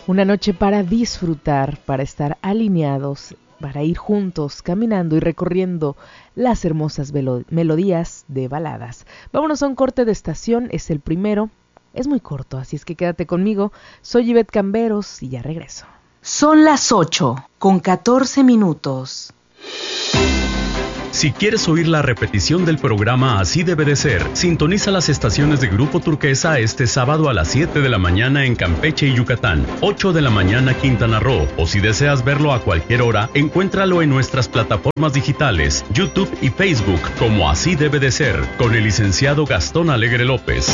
Una noche para disfrutar, para estar alineados, para ir juntos, caminando y recorriendo las hermosas melodías de baladas. Vámonos a un corte de estación, es el primero, es muy corto, así es que quédate conmigo. Soy Ivette Camberos y ya regreso. Son las 8:14. Si quieres oír la repetición del programa Así debe de ser, sintoniza las estaciones de Grupo Turquesa este sábado a las 7 de la mañana en Campeche y Yucatán, 8 de la mañana Quintana Roo, o si deseas verlo a cualquier hora, encuéntralo en nuestras plataformas digitales, YouTube y Facebook como Así debe de ser, con el licenciado Gastón Alegre López.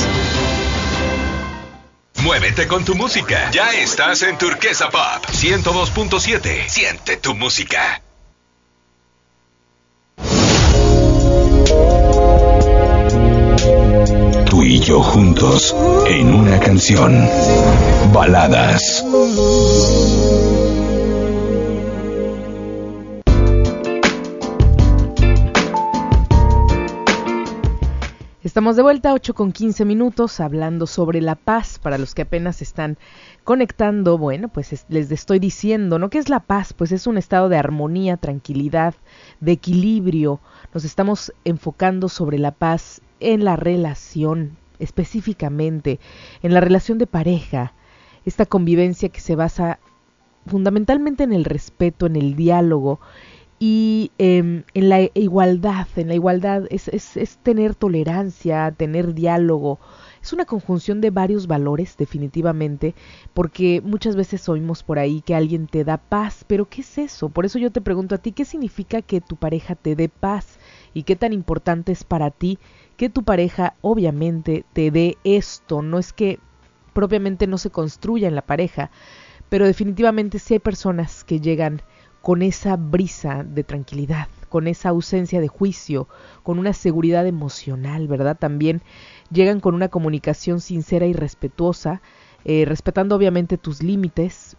Muévete con tu música. Ya estás en Turquesa Pop 102.7. Siente tu música. Tú y yo juntos en una canción. Baladas. Estamos de vuelta, 8:15, hablando sobre la paz. Para los que apenas están conectando, bueno, pues les estoy diciendo, ¿no? ¿Qué es la paz? Pues es un estado de armonía, tranquilidad, de equilibrio. Nos estamos enfocando sobre la paz en la relación, específicamente en la relación de pareja. Esta convivencia que se basa fundamentalmente en el respeto, en el diálogo y en la igualdad. En la igualdad es tener tolerancia, tener diálogo. Es una conjunción de varios valores, definitivamente, porque muchas veces oímos por ahí que alguien te da paz, pero ¿qué es eso? Por eso yo te pregunto a ti, ¿qué significa que tu pareja te dé paz? ¿Y qué tan importante es para ti que tu pareja obviamente te dé esto? No es que propiamente no se construya en la pareja, pero definitivamente sí hay personas que llegan con esa brisa de tranquilidad, con esa ausencia de juicio, con una seguridad emocional, ¿verdad? También llegan con una comunicación sincera y respetuosa, respetando obviamente tus límites,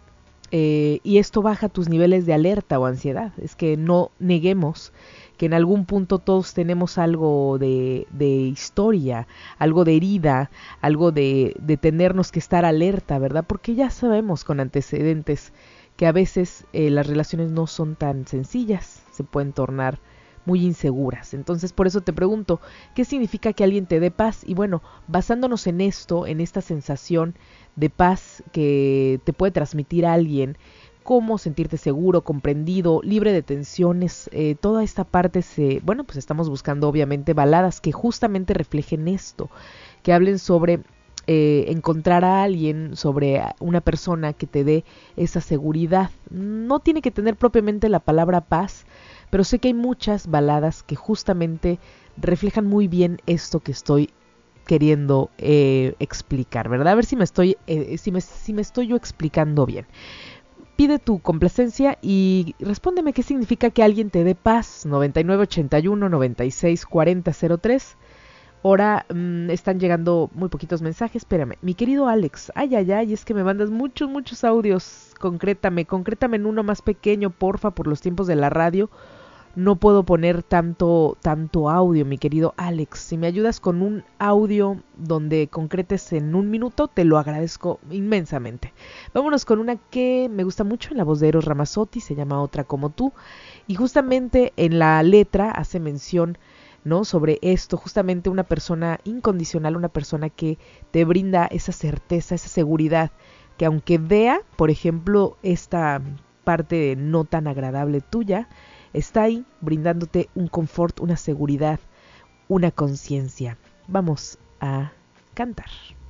y esto baja tus niveles de alerta o ansiedad. Es que no neguemos que en algún punto todos tenemos algo de historia, algo de herida, algo de tenernos que estar alerta, ¿verdad? Porque ya sabemos con antecedentes que a veces las relaciones no son tan sencillas, se pueden tornar muy inseguras. Entonces, por eso te pregunto, ¿qué significa que alguien te dé paz? Y bueno, basándonos en esto, en esta sensación de paz que te puede transmitir a alguien, cómo sentirte seguro, comprendido, libre de tensiones, toda esta parte pues estamos buscando obviamente baladas que justamente reflejen esto, que hablen sobre encontrar a alguien, sobre una persona que te dé esa seguridad. No tiene que tener propiamente la palabra paz, pero sé que hay muchas baladas que justamente reflejan muy bien esto que estoy queriendo explicar, ¿verdad? A ver si me estoy yo explicando bien. Pide tu complacencia y respóndeme qué significa que alguien te dé paz. 9981-964003. Ahora están llegando muy poquitos mensajes. Espérame, mi querido Alex. Ay, es que me mandas muchos audios. Concrétame en uno más pequeño, porfa, por los tiempos de la radio. No puedo poner tanto audio, mi querido Alex. Si me ayudas con un audio donde concretes en 1 minuto, te lo agradezco inmensamente. Vámonos con una que me gusta mucho en la voz de Eros Ramazzotti, se llama Otra como tú. Y justamente en la letra hace mención, ¿no?, sobre esto, justamente una persona incondicional, una persona que te brinda esa certeza, esa seguridad, que aunque vea, por ejemplo, esta parte no tan agradable tuya, está ahí brindándote un confort, una seguridad, una conciencia. Vamos a cantar.